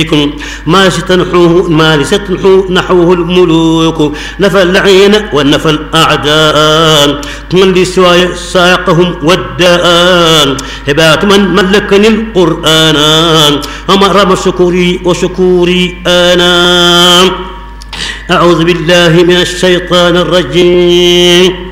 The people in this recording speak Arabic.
ما لستنحوه نحوه الملوك، نفى اللعين ونفى الأعداء، من لسواي ساقهم والداء، هبات من ملكني القرآن، أمر وشكوري أنا. أعوذ بالله من الشيطان الرجيم.